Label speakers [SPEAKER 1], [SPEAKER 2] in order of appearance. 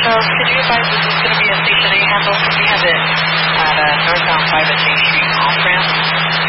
[SPEAKER 1] could you advise this is going to be a station A handle? We have it at northbound 5 at Main Street off-ramp.